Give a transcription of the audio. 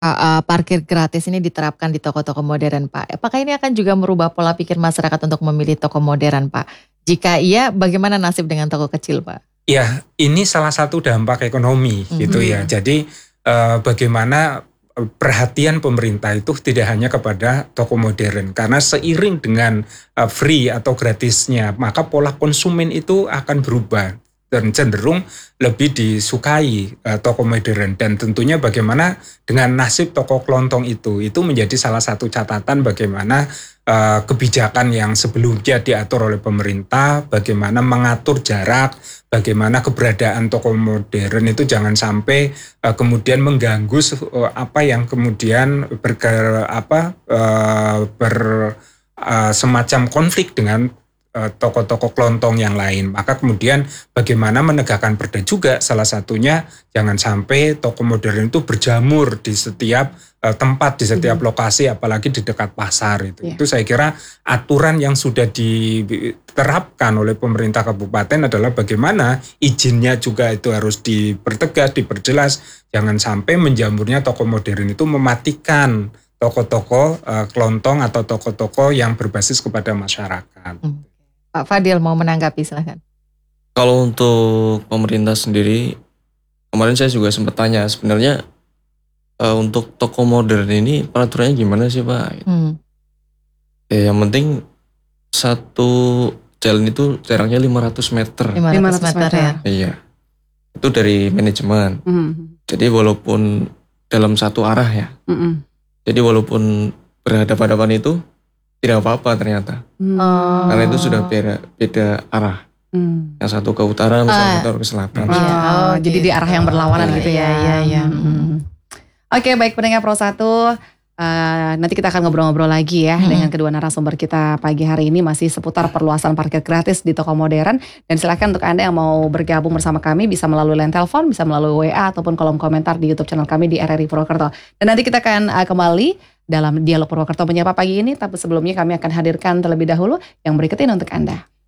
parkir gratis ini diterapkan di toko-toko modern, Pak? Apakah ini akan juga merubah pola pikir masyarakat untuk memilih toko modern, Pak? Jika iya, bagaimana nasib dengan toko kecil, Pak? Ya, ini salah satu dampak ekonomi gitu ya. Jadi bagaimana perhatian pemerintah itu tidak hanya kepada toko modern, karena seiring dengan free atau gratisnya, maka pola konsumen itu akan berubah dan cenderung lebih disukai toko modern. Dan tentunya bagaimana dengan nasib toko kelontong itu menjadi salah satu catatan bagaimana kebijakan yang sebelumnya diatur oleh pemerintah, bagaimana mengatur jarak, bagaimana keberadaan toko modern itu jangan sampai kemudian mengganggu apa yang kemudian semacam konflik dengan toko-toko kelontong yang lain. Maka kemudian bagaimana menegakkan perda juga, salah satunya jangan sampai toko modern itu berjamur di setiap tempat, di setiap lokasi, apalagi di dekat pasar itu. Itu saya kira aturan yang sudah diterapkan oleh pemerintah kabupaten adalah bagaimana izinnya juga itu harus dipertegas, diperjelas, jangan sampai menjamurnya toko modern itu mematikan toko-toko kelontong atau toko-toko yang berbasis kepada masyarakat. Pak Fadil mau menanggapi, silahkan. Kalau untuk pemerintah sendiri, kemarin saya juga sempat tanya sebenarnya untuk toko modern ini peraturannya gimana sih, Pak? Ya, yang penting satu jalan itu jaraknya 500 meter. 500 meter ya? Iya, itu dari manajemen. Jadi walaupun dalam satu arah ya, jadi walaupun berhadapan-hadapan itu tidak apa-apa ternyata. Karena itu sudah beda arah. Yang satu ke utara, misalnya ke selatan. Jadi di arah yang berlawanan gitu ya. Oke, baik pendengar Pro 1. Nanti kita akan ngobrol-ngobrol lagi ya dengan kedua narasumber kita pagi hari ini, masih seputar perluasan parkir gratis di toko modern. Dan silakan untuk Anda yang mau bergabung bersama kami bisa melalui line telepon, bisa melalui WA ataupun kolom komentar di YouTube channel kami di RRI Purwokerto. Dan nanti kita akan kembali dalam Dialog Purwokerto Menyapa pagi ini, tapi sebelumnya kami akan hadirkan terlebih dahulu yang berikut ini untuk Anda.